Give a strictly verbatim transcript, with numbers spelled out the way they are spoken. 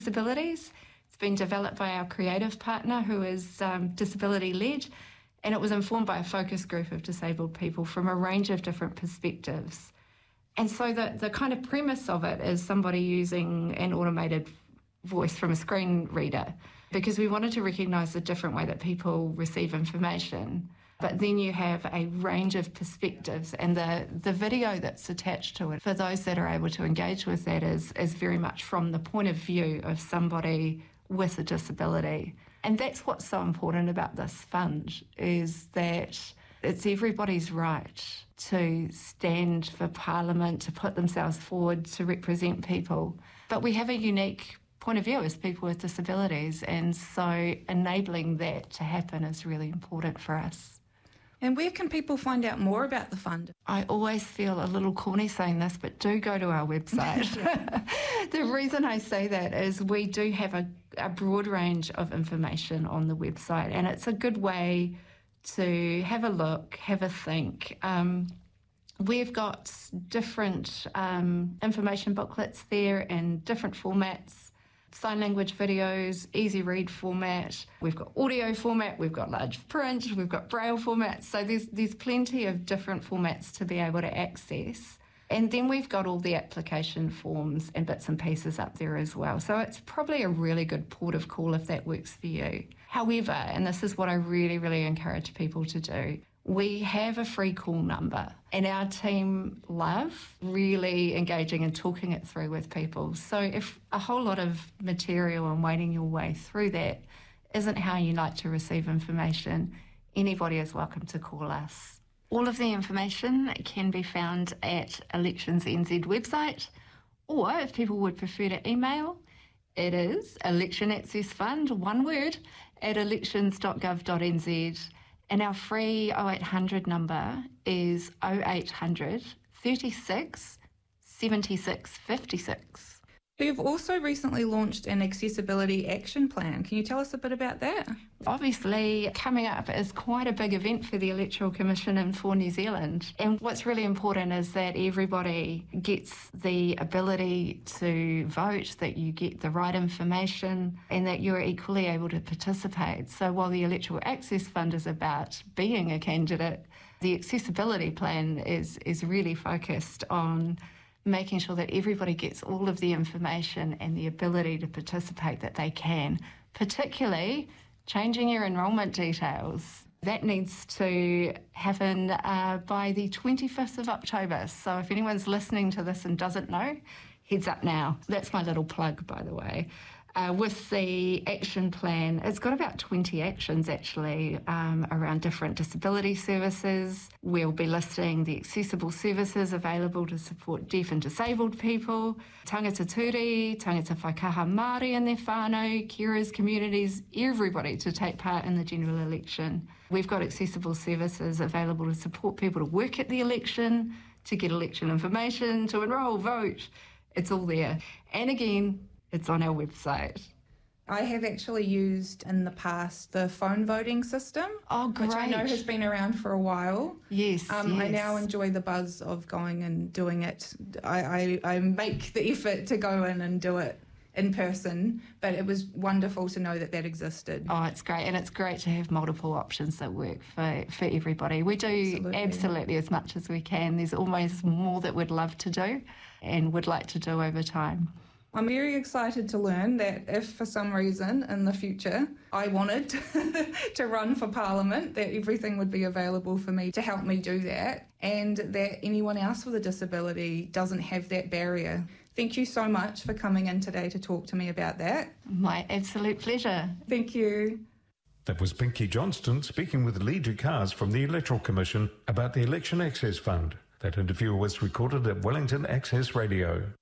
disabilities. It's been developed by our creative partner who is um, disability-led, and it was informed by a focus group of disabled people from a range of different perspectives. And so the, the kind of premise of it is somebody using an automated voice from a screen reader, because we wanted to recognise the different way that people receive information. But then you have a range of perspectives, and the, the video that's attached to it, for those that are able to engage with that, is, is very much from the point of view of somebody with a disability. And that's what's so important about this fund, is that it's everybody's right to stand for Parliament, to put themselves forward, to represent people. But we have a unique point of view as people with disabilities, and so enabling that to happen is really important for us. And where can people find out more about the fund? I always feel a little corny saying this, but do go to our website. The reason I say that is we do have a, a broad range of information on the website, and it's a good way to have a look, have a think. Um, we've got different um, information booklets there in different formats. Sign language videos, easy read format. We've got audio format, we've got large print, we've got braille formats. So there's there's plenty of different formats to be able to access. And then we've got all the application forms and bits and pieces up there as well. So it's probably a really good port of call if that works for you. However, and this is what I really, really encourage people to do, we have a free call number, and our team love really engaging and talking it through with people. So if a whole lot of material and wading your way through that isn't how you like to receive information, anybody is welcome to call us. All of the information can be found at Elections N Z website, or if people would prefer to email, it is Election Access Fund, one word, at elections dot gov dot n z. And our free oh eight hundred number is oh eight hundred, thirty-six, seventy-six, fifty-six. You've also recently launched an accessibility action plan. Can you tell us a bit about that? Obviously, coming up is quite a big event for the Electoral Commission and for New Zealand. And what's really important is that everybody gets the ability to vote, that you get the right information, and that you're equally able to participate. So while the Electoral Access Fund is about being a candidate, the accessibility plan is, is really focused on making sure that everybody gets all of the information and the ability to participate that they can, particularly changing your enrolment details. That needs to happen uh, by the twenty-fifth of October. So if anyone's listening to this and doesn't know, heads up now. That's my little plug, by the way. Uh, with the action plan, it's got about twenty actions actually um, around different disability services. We'll be listing the accessible services available to support deaf and disabled people, tangata turi, tangata whaikaha Māori and their whānau, carers, communities, everybody to take part in the general election. We've got accessible services available to support people to work at the election, to get election information, to enrol, vote. It's all there. And again, it's on our website. I have actually used in the past the phone voting system. Oh, great. Which I know has been around for a while. Yes, um, yes. I now enjoy the buzz of going and doing it. I, I, I make the effort to go in and do it in person, but it was wonderful to know that that existed. Oh, it's great. And it's great to have multiple options that work for, for everybody. We do absolutely. absolutely as much as we can. There's always more that we'd love to do and would like to do over time. I'm very excited to learn that if for some reason in the future I wanted to run for Parliament, that everything would be available for me to help me do that, and that anyone else with a disability doesn't have that barrier. Thank you so much for coming in today to talk to me about that. My absolute pleasure. Thank you. That was Pinky Johnston speaking with Lee Ducas from the Electoral Commission about the Election Access Fund. That interview was recorded at Wellington Access Radio.